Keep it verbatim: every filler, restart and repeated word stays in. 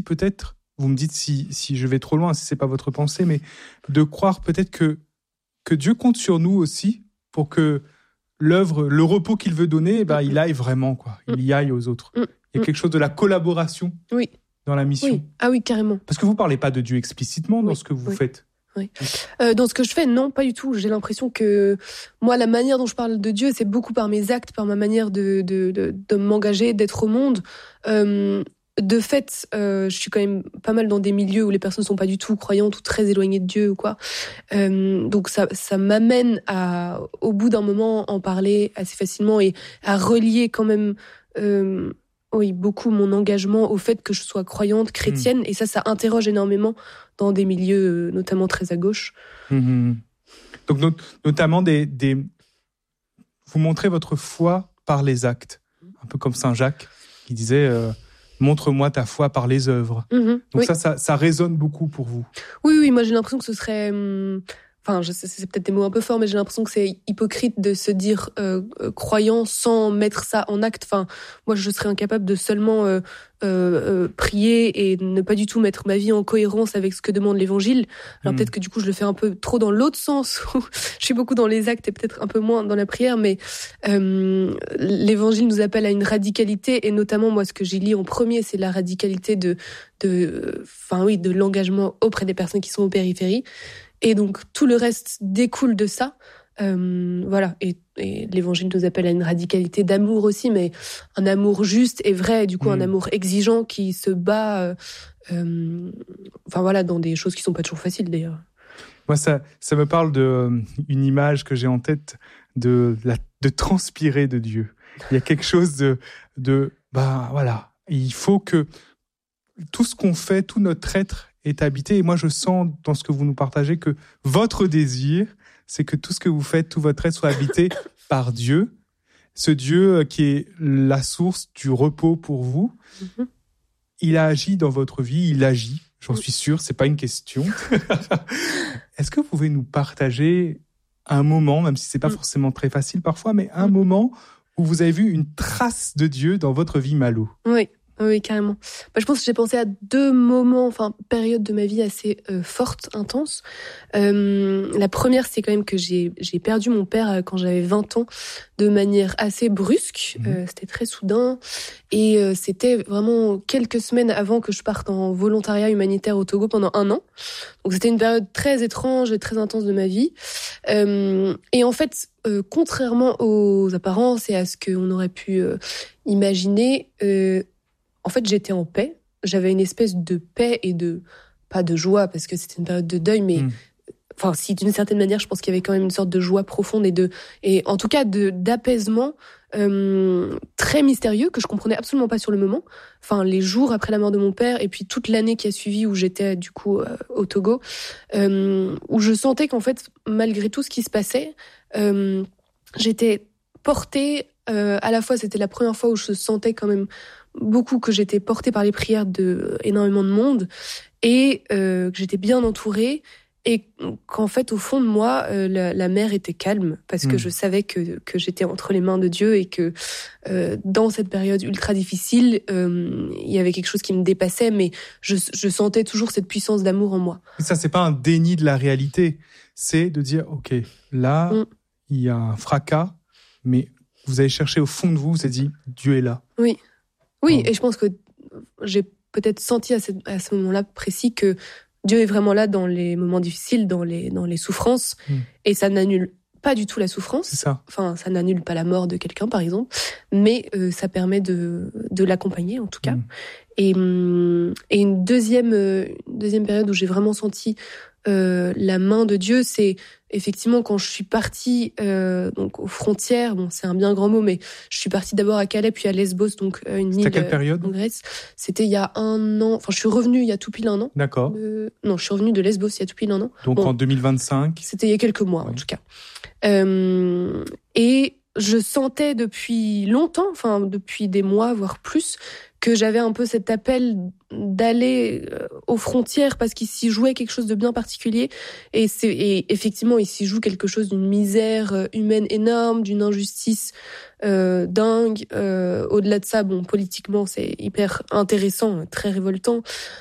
peut-être, vous me dites si, si je vais trop loin, si c'est pas votre pensée, mais de croire peut-être que, que Dieu compte sur nous aussi pour que l'œuvre, le repos qu'il veut donner, eh ben, il aille vraiment, quoi. Il y aille aux autres. Mm. Il y a quelque chose de la collaboration oui. dans la mission. Oui. Ah oui, carrément. Parce que vous parlez pas de Dieu explicitement oui. dans ce que vous oui. faites. Oui. Euh, dans ce que je fais, non, pas du tout. J'ai l'impression que moi, la manière dont je parle de Dieu, c'est beaucoup par mes actes, par ma manière de, de, de, de m'engager, d'être au monde. Euh, de fait, euh, je suis quand même pas mal dans des milieux où les personnes sont pas du tout croyantes ou très éloignées de Dieu ou quoi. Euh, donc ça, ça m'amène à, au bout d'un moment, en parler assez facilement et à relier quand même. Euh, Oui, beaucoup mon engagement au fait que je sois croyante, chrétienne, mmh. et ça, ça interroge énormément dans des milieux, euh, notamment très à gauche. Mmh. Donc, not- notamment, des, des... vous montrez votre foi par les actes, un peu comme Saint Jacques, qui disait euh, « Montre-moi ta foi par les œuvres mmh. ». Donc oui. ça, ça, ça résonne beaucoup pour vous. Oui, oui, moi j'ai l'impression que ce serait... Hum... Enfin, je sais, c'est peut-être des mots un peu forts, mais j'ai l'impression que c'est hypocrite de se dire euh, euh, croyant sans mettre ça en acte. Enfin, moi, je serais incapable de seulement euh, euh, prier et ne pas du tout mettre ma vie en cohérence avec ce que demande l'Évangile. Alors mmh. peut-être que du coup, je le fais un peu trop dans l'autre sens. Je suis beaucoup dans les actes et peut-être un peu moins dans la prière, mais euh, l'Évangile nous appelle à une radicalité, et notamment moi, ce que j'ai lu en premier, c'est la radicalité de, de, enfin oui, de l'engagement auprès des personnes qui sont aux périphéries. Et donc, tout le reste découle de ça. Euh, voilà. Et, et l'Évangile nous appelle à une radicalité d'amour aussi, mais un amour juste et vrai, du coup, mmh. un amour exigeant qui se bat, euh, euh, enfin voilà, dans des choses qui sont pas toujours faciles, d'ailleurs. Moi, ça, ça me parle d'une image que j'ai en tête de, la, de transpirer de Dieu. Il y a quelque chose de, de, bah voilà, il faut que tout ce qu'on fait, tout notre être est habité. Et moi, je sens dans ce que vous nous partagez que votre désir, c'est que tout ce que vous faites, tout votre être soit habité par Dieu. Ce Dieu qui est la source du repos pour vous. Mm-hmm. Il a agi dans votre vie, il agit, j'en suis sûr, c'est pas une question. Est-ce que vous pouvez nous partager un moment, même si c'est pas mm. forcément très facile parfois, mais un mm. moment où vous avez vu une trace de Dieu dans votre vie, Malo? Oui. Oui, carrément. Bah, je pense que j'ai pensé à deux moments, enfin, périodes de ma vie assez euh, fortes, intenses. Euh, la première, c'est quand même que j'ai, j'ai perdu mon père quand j'avais vingt ans, de manière assez brusque. Mmh. Euh, c'était très soudain. Et euh, c'était vraiment quelques semaines avant que je parte en volontariat humanitaire au Togo pendant un an. Donc c'était une période très étrange et très intense de ma vie. Euh, et en fait, euh, contrairement aux apparences et à ce qu'on aurait pu euh, imaginer, euh, en fait, j'étais en paix. J'avais une espèce de paix et de... Pas de joie, parce que c'était une période de deuil, mais... Mmh. Enfin, si, d'une certaine manière, je pense qu'il y avait quand même une sorte de joie profonde et de... Et en tout cas, de, d'apaisement euh, très mystérieux, que je comprenais absolument pas sur le moment. Enfin, les jours après la mort de mon père, et puis toute l'année qui a suivi, où j'étais, du coup, euh, au Togo, euh, où je sentais qu'en fait, malgré tout ce qui se passait, euh, j'étais portée... Euh, à la fois, c'était la première fois où je sentais quand même beaucoup que j'étais portée par les prières de énormément de monde et euh, que j'étais bien entourée et qu'en fait au fond de moi euh, la, la mer était calme parce que mmh. je savais que que j'étais entre les mains de Dieu et que euh, dans cette période ultra difficile euh, il y avait quelque chose qui me dépassait, mais je je sentais toujours cette puissance d'amour en moi. Et ça, c'est pas un déni de la réalité, c'est de dire ok, là mmh. il y a un fracas, mais vous avez cherché au fond de vous, vous avez dit Dieu est là. Oui. Oui, et je pense que j'ai peut-être senti à ce, à ce moment-là précis que Dieu est vraiment là dans les moments difficiles, dans les, dans les souffrances, mmh. et ça n'annule pas du tout la souffrance. C'est ça. Enfin, ça n'annule pas la mort de quelqu'un, par exemple, mais euh, ça permet de, de l'accompagner, en tout cas. Mmh. Et, et une deuxième, une deuxième période où j'ai vraiment senti euh, la main de Dieu, c'est effectivement quand je suis partie euh, donc aux frontières. Bon, c'est un bien grand mot, mais je suis partie d'abord à Calais puis à Lesbos, donc euh, une C'était île à quelle période en Grèce. C'était il y a un an. Enfin, je suis revenue il y a tout pile un an. D'accord. De... Non, je suis revenue de Lesbos il y a tout pile un an. Donc bon, en deux mille vingt-cinq. C'était il y a quelques mois, oui. En tout cas. Euh, et je sentais depuis longtemps, enfin depuis des mois voire plus, que j'avais un peu cet appel d'aller aux frontières parce qu'il s'y jouait quelque chose de bien particulier. Et c'est et effectivement, il s'y joue quelque chose d'une misère humaine énorme, d'une injustice euh, dingue. Euh, au-delà de ça, bon, politiquement, c'est hyper intéressant, très révoltant.